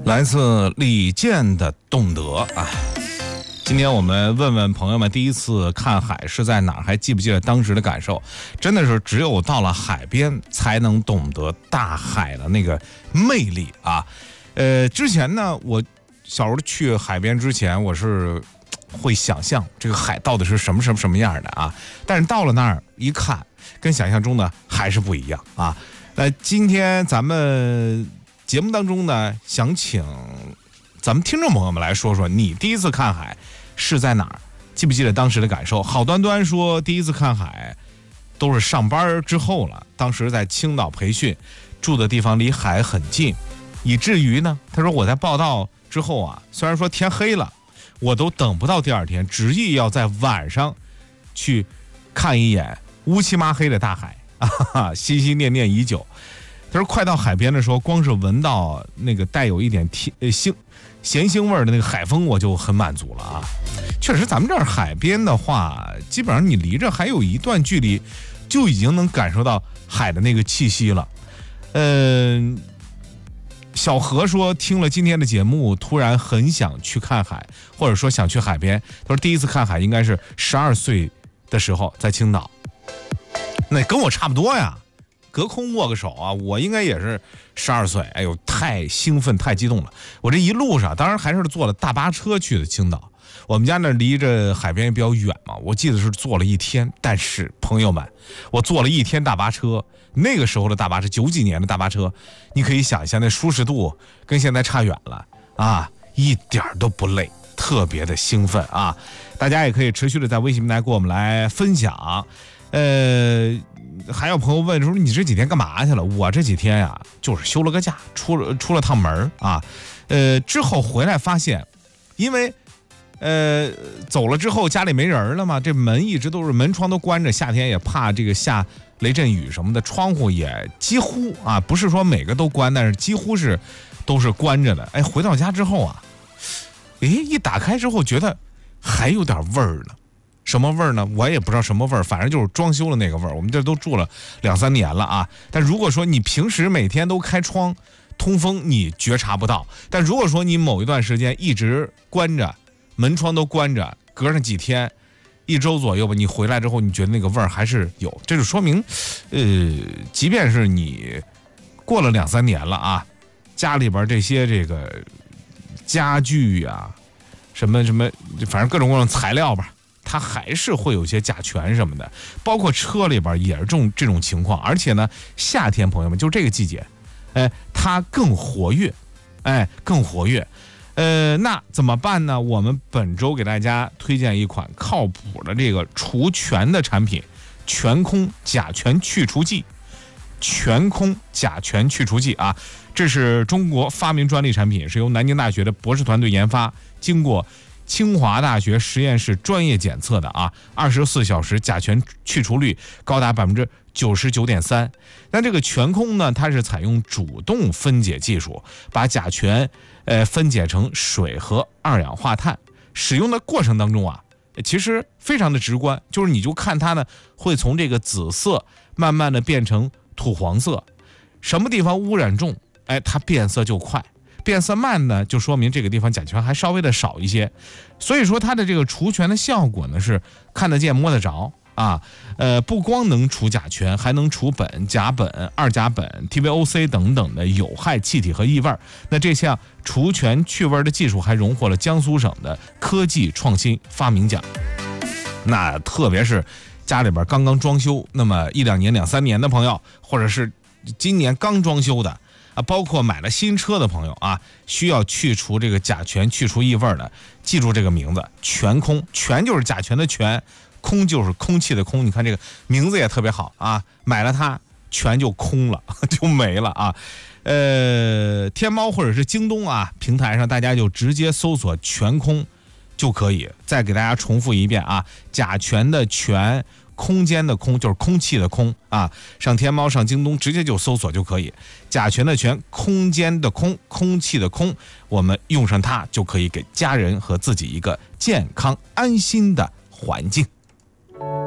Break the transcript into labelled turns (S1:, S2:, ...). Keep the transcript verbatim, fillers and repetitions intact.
S1: 来自李健的《懂得》啊。今天我们问问朋友们，第一次看海是在哪儿？还记不记得当时的感受？真的是只有到了海边，才能懂得大海的那个魅力啊。呃，之前呢，我小时候去海边之前，我是会想象这个海到底是什么什么什么样的啊。但是到了那儿一看，跟想象中的还是不一样啊。那今天咱们节目当中呢，想请咱们听众朋友们来说说，你第一次看海是在哪儿？记不记得当时的感受？好端端说第一次看海都是上班之后了，当时在青岛培训，住的地方离海很近，以至于呢，他说我在报到之后啊，虽然说天黑了，我都等不到第二天，执意要在晚上去看一眼乌漆麻黑的大海啊，心心念念已久。他说快到海边的时候，光是闻到那个带有一点甜呃腥咸腥味的那个海风，我就很满足了啊。确实咱们这儿海边的话，基本上你离着还有一段距离，就已经能感受到海的那个气息了。嗯、呃，小何说听了今天的节目，突然很想去看海，或者说想去海边。他说第一次看海应该是十二岁的时候在青岛，那跟我差不多呀。隔空握个手啊，我应该也是十二岁。哎呦，太兴奋太激动了。我这一路上当然还是坐了大巴车去的青岛，我们家那离着海边比较远嘛，我记得是坐了一天。但是朋友们，我坐了一天大巴车，那个时候的大巴车，九几年的大巴车，你可以想一下那舒适度跟现在差远了啊，一点都不累，特别的兴奋啊。大家也可以持续的在微信平台跟我们来分享。呃，还有朋友问说你这几天干嘛去了？我这几天呀，就是休了个假，出了出了趟门啊。呃，之后回来发现，因为呃走了之后家里没人了嘛，这门一直都是门窗都关着，夏天也怕这个下雷阵雨什么的，窗户也几乎啊，不是说每个都关，但是几乎是都是关着的。哎，回到家之后啊，哎，一打开之后觉得还有点味儿呢。什么味儿呢？我也不知道什么味儿，反正就是装修的那个味儿。我们这都住了两三年了啊。但如果说你平时每天都开窗通风，你觉察不到；但如果说你某一段时间一直关着，门窗都关着，隔上几天，一周左右吧，你回来之后，你觉得那个味儿还是有，这就说明，呃，即便是你过了两三年了啊，家里边这些这个家具呀、啊，什么什么，反正各种各种材料吧。它还是会有些甲醛什么的，包括车里边也是这种这种情况。而且呢，夏天朋友们就这个季节，哎，它更活跃，哎，更活跃。呃，那怎么办呢？我们本周给大家推荐一款靠谱的这个除醛的产品——全空甲醛去除剂。全空甲醛去除剂啊，这是中国发明专利产品，是由南京大学的博士团队研发，经过清华大学实验室专业检测的啊，二十四小时甲醛去除率高达百分之九十九点三。那这个全空呢，它是采用主动分解技术，把甲醛呃分解成水和二氧化碳。使用的过程当中啊，其实非常的直观，就是你就看它呢会从这个紫色慢慢的变成土黄色，什么地方污染重，哎，它变色就快。变色慢呢，就说明这个地方甲醛还稍微的少一些，所以说它的这个除醛的效果呢是看得见摸得着啊。呃，不光能除甲醛，还能除苯、甲苯、二甲苯、T V O C 等等的有害气体和异味。那这项除醛去味的技术还荣获了江苏省的科技创新发明奖。那特别是家里边刚刚装修，那么一两年、两三年的朋友，或者是今年刚装修的。啊，包括买了新车的朋友啊，需要去除这个甲醛、去除异味的，记住这个名字：全空。全就是甲醛的醛，空就是空气的空。你看这个名字也特别好啊，买了它，全就空了，就没了啊。呃，天猫或者是京东啊平台上，大家就直接搜索全空就可以。再给大家重复一遍啊，甲醛的醛。空间的空就是空气的空啊，上天猫上京东直接就搜索就可以。甲醛的醛，空间的空，空气的空，我们用上它就可以给家人和自己一个健康安心的环境。